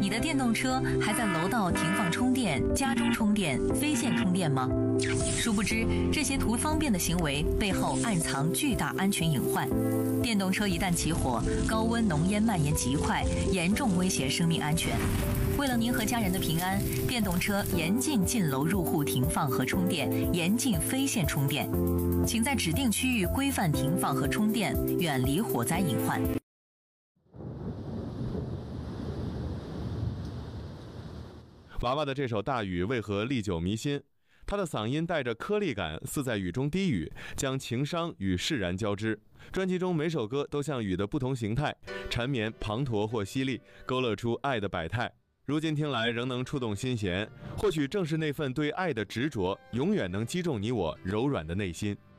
你的电动车还在楼道停放充电、家中充电、非线充电吗？殊不知，这些图方便的行为背后暗藏巨大安全隐患。电动车一旦起火，高温浓烟蔓延极快，严重威胁生命安全。为了您和家人的平安，电动车严禁进楼入户停放和充电，严禁非线充电。请在指定区域规范停放和充电，远离火灾隐患。 娃娃的这首《大雨》为何历久弥新？他的嗓音带着颗粒感，似在雨中低语，将情伤与释然交织。专辑中每首歌都像雨的不同形态，缠绵、滂沱或犀利，勾勒出爱的百态。如今听来仍能触动心弦，或许正是那份对爱的执着，永远能击中你我柔软的内心。